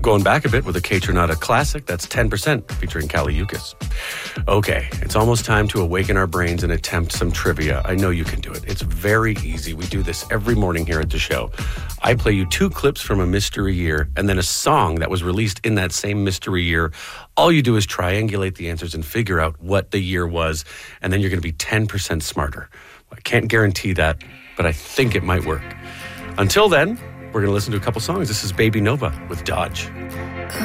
Going back a bit with a Kaytranada classic, that's 10% featuring Kaliukas. Okay, it's almost time to awaken our brains and attempt some trivia. I know you can do it. It's very easy. We do this every morning here at the show. I play you 2 clips from a mystery year and then a song that was released in that same mystery year. All you do is triangulate the answers and figure out what the year was, and then you're going to be 10% smarter. I can't guarantee that, but I think it might work. Until then, we're going to listen to a couple songs. This is Baby Nova with Dodge.